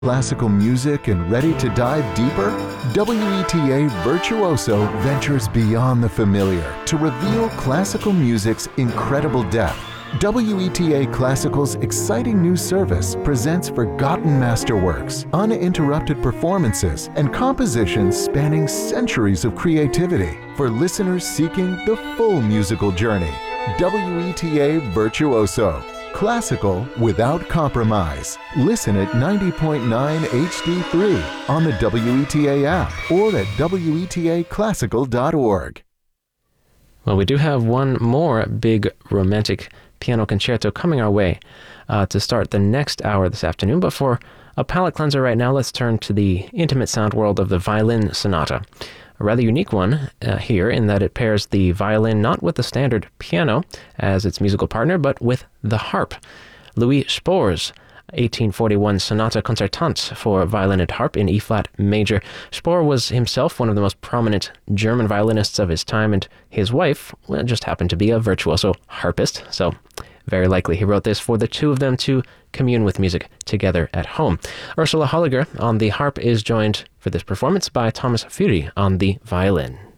Classical music and ready to dive deeper? WETA Virtuoso ventures beyond the familiar to reveal classical music's incredible depth. WETA Classical's exciting new service presents forgotten masterworks, uninterrupted performances, and compositions spanning centuries of creativity for listeners seeking the full musical journey. WETA Virtuoso. Classical without compromise. Listen at 90.9 HD3 on the WETA app or at WETAclassical.org. Well, we do have one more big romantic piano concerto coming our way to start the next hour this afternoon. But for a palate cleanser right now, let's turn to the intimate sound world of the violin sonata. A rather unique one here in that it pairs the violin not with the standard piano as its musical partner, but with the harp. Louis Spohr's 1841 Sonata Concertante for violin and harp in E-flat major. Spohr was himself one of the most prominent German violinists of his time, and his wife just happened to be a virtuoso harpist, so very likely he wrote this for the two of them to commune with music together at home. Ursula Holliger on the harp is joined for this performance by Thomas Fury on the violin.